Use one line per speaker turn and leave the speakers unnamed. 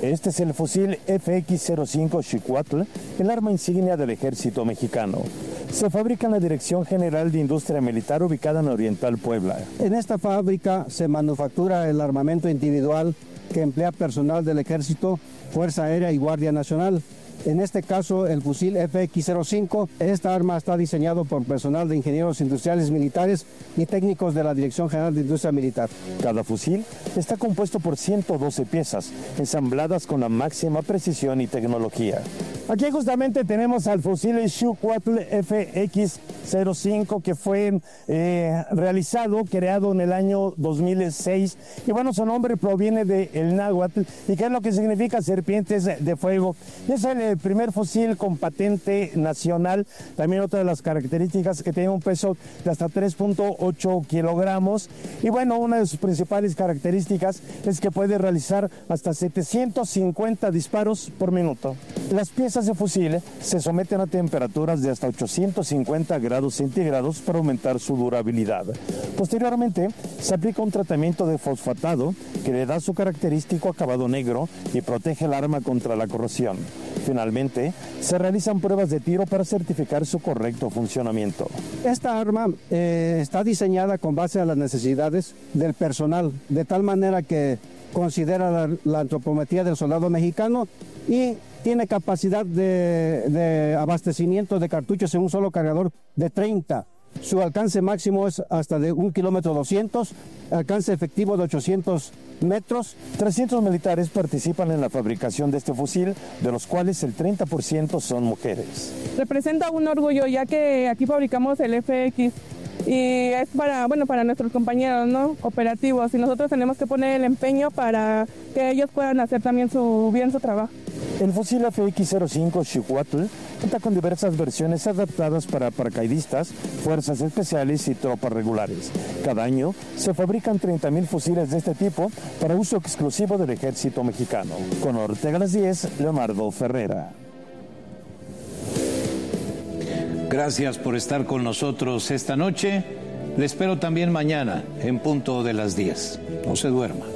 Este es el fusil FX-05 Xicuautl, el arma insignia del ejército mexicano. Se fabrica en la Dirección General de Industria Militar ubicada en Oriental, Puebla.
En esta fábrica se manufactura el armamento individual que emplea personal del Ejército, Fuerza Aérea y Guardia Nacional. En este caso, el fusil FX-05, esta arma está diseñado por personal de ingenieros industriales militares y técnicos de la Dirección General de Industria Militar.
Cada fusil está compuesto por 112 piezas, ensambladas con la máxima precisión y tecnología. Aquí justamente tenemos al fusil Xicuautl FX-05 que fue creado en el año 2006. Y bueno, su nombre proviene del náhuatl y que es lo que significa serpientes de fuego. Es el primer fusil con patente nacional. También otra de las características que tiene un peso de hasta 3.8 kilogramos. Y bueno, una de sus principales características es que puede realizar hasta 750 disparos por minuto. Las piezas de fusil se someten a temperaturas de hasta 850 grados centígrados para aumentar su durabilidad. Posteriormente, se aplica un tratamiento de fosfatado que le da su característico acabado negro y protege el arma contra la corrosión. Finalmente, se realizan pruebas de tiro para certificar su correcto funcionamiento.
Esta arma está diseñada con base a las necesidades del personal, de tal manera que considera la antropometría del soldado mexicano y tiene capacidad de abastecimiento de cartuchos en un solo cargador de 30. Su alcance máximo es hasta de 1,2 kilómetros, alcance efectivo de 800 metros.
300 militares participan en la fabricación de este fusil, de los cuales el 30% son mujeres.
Representa un orgullo, ya que aquí fabricamos el FX y es para nuestros compañeros, ¿no?, operativos, y nosotros tenemos que poner el empeño para que ellos puedan hacer también bien su trabajo.
El fusil FX-05 Xicuautl cuenta con diversas versiones adaptadas para paracaidistas, fuerzas especiales y tropas regulares. Cada año se fabrican 30,000 fusiles de este tipo para uso exclusivo del ejército mexicano. Con Ortega Las 10, Leonardo Ferrera.
Gracias por estar con nosotros esta noche. Le espero también mañana en punto de las 10. No se duerma.